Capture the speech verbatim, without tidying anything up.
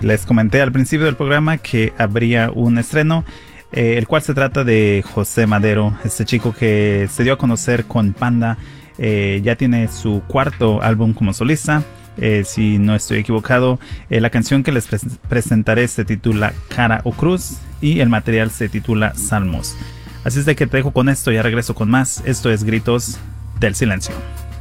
Les comenté al principio del programa que habría un estreno, eh, el cual se trata de José Madero, este chico que se dio a conocer con Panda. Eh, ya tiene su cuarto álbum como solista. Eh, si no estoy equivocado, eh, la canción que les pre presentaré se titula Cara o Cruz y el material se titula Salmos. Así es de que te dejo con esto, ya regreso con más. Esto es Gritos del Silencio.